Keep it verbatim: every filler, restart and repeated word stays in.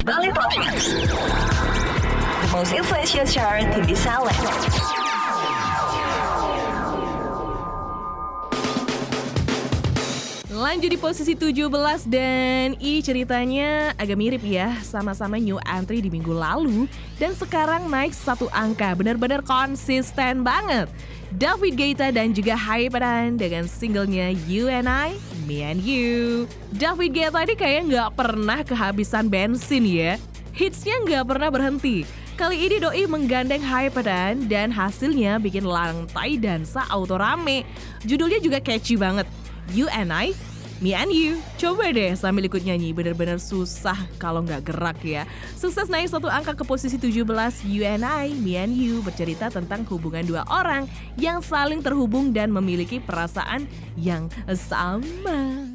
Bali Topic, the most influential chart in the Salad. Lanjut di posisi tujuh belas dan ini ceritanya agak mirip ya, sama-sama new entry di minggu lalu dan sekarang naik satu angka, benar-benar konsisten banget. David Guetta dan juga Hyperan dengan singlenya You and I, Me and You. David Guetta ini kayak nggak pernah kehabisan bensin ya, hitsnya nggak pernah berhenti. Kali ini Doi menggandeng Hyperan dan hasilnya bikin lantai dansa auto rame. Judulnya juga catchy banget, You and I, Me and You. Coba deh sambil ikut nyanyi, bener-bener susah kalau nggak gerak ya. Sukses naik satu angka ke posisi tujuh belas, You and I, Me and You bercerita tentang hubungan dua orang yang saling terhubung dan memiliki perasaan yang sama.